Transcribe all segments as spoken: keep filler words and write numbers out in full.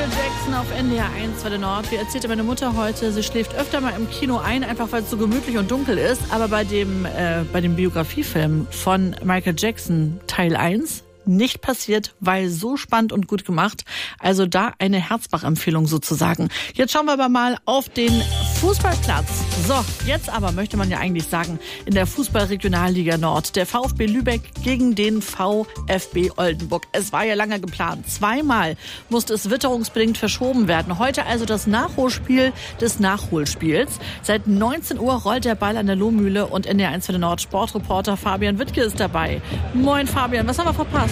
Jackson auf N D R eins Welle Nord. Wie erzählte meine Mutter heute, sie schläft öfter mal im Kino ein, einfach weil es so gemütlich und dunkel ist. Aber bei dem, äh, bei dem Biografiefilm von Michael Jackson Teil eins nicht passiert, weil so spannend und gut gemacht. Also da eine Herzbach-Empfehlung sozusagen. Jetzt schauen wir aber mal auf den Fußballplatz. So, jetzt aber möchte man ja eigentlich sagen, in der Fußball-Regionalliga Nord. Der VfB Lübeck gegen den VfB Oldenburg. Es war ja lange geplant. Zweimal musste es witterungsbedingt verschoben werden. Heute also das Nachholspiel des Nachholspiels. Seit neunzehn Uhr rollt der Ball an der Lohmühle und N D R eins Welle Nord Sportreporter Fabian Wittke ist dabei. Moin Fabian, was haben wir verpasst?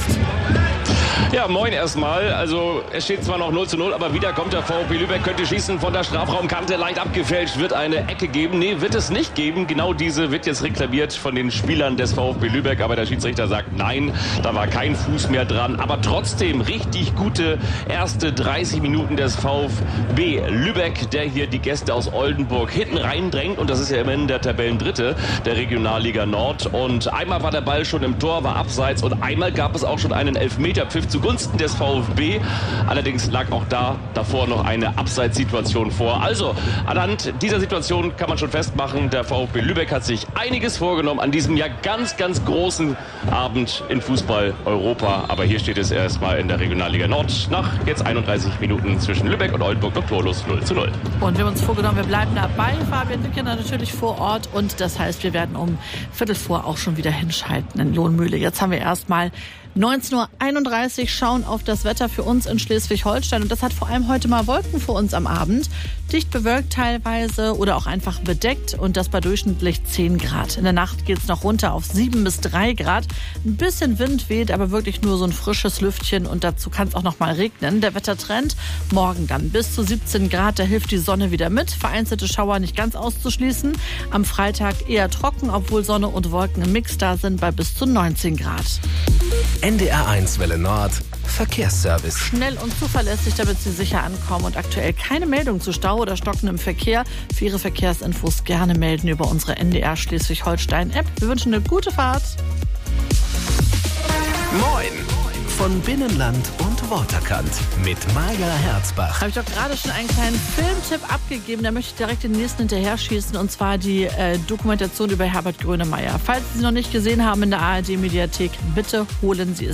Ja, moin erstmal. Also es steht zwar noch null zu null, aber wieder kommt der VfB Lübeck, könnte schießen von der Strafraumkante, leicht abgefälscht, wird eine Ecke geben. Nee, wird es nicht geben. Genau diese wird jetzt reklamiert von den Spielern des VfB Lübeck, aber der Schiedsrichter sagt nein, da war kein Fuß mehr dran. Aber trotzdem richtig gute erste dreißig Minuten des VfB Lübeck, der hier die Gäste aus Oldenburg hinten reindrängt und das ist ja immerhin der Tabellendritte der Regionalliga Nord. Und einmal war der Ball schon im Tor, war abseits und einmal gab es auch schon einen Elfmeterpfiff zugunsten des VfB. Allerdings lag auch da davor noch eine Abseitssituation vor. Also anhand dieser Situation kann man schon festmachen, der VfB Lübeck hat sich einiges vorgenommen an diesem ja ganz, ganz großen Abend in Fußball Europa. Aber hier steht es erstmal in der Regionalliga Nord nach jetzt einunddreißig Minuten zwischen Lübeck und Oldenburg noch torlos null zu null. Und wir haben uns vorgenommen, wir bleiben dabei. Fabian Wittke natürlich vor Ort und das heißt, wir werden um Viertel vor auch schon wieder hinschalten in Lohmühle. Jetzt haben wir erstmal neunzehn Uhr einunddreißig, schauen auf das Wetter für uns in Schleswig-Holstein. Und das hat vor allem heute mal Wolken für uns am Abend. Dicht bewölkt teilweise oder auch einfach bedeckt und das bei durchschnittlich zehn Grad. In der Nacht geht es noch runter auf sieben bis drei Grad. Ein bisschen Wind weht, aber wirklich nur so ein frisches Lüftchen und dazu kann es auch noch mal regnen. Der Wettertrend morgen dann bis zu siebzehn Grad, da hilft die Sonne wieder mit. Vereinzelte Schauer nicht ganz auszuschließen. Am Freitag eher trocken, obwohl Sonne und Wolken im Mix da sind bei bis zu neunzehn Grad. N D R eins Welle Nord Verkehrsservice. Schnell und zuverlässig, damit Sie sicher ankommen und aktuell keine Meldung zu Stau oder stockendem Verkehr. Für Ihre Verkehrsinfos gerne melden über unsere N D R Schleswig-Holstein-App. Wir wünschen eine gute Fahrt. Moin von Binnenland und Waterkant mit Maja Herzbach. Habe ich doch gerade schon einen kleinen Filmtipp abgegeben. Da möchte ich direkt den nächsten hinterher schießen und zwar die äh, Dokumentation über Herbert Grönemeyer. Falls Sie sie noch nicht gesehen haben in der A R D-Mediathek, bitte holen Sie es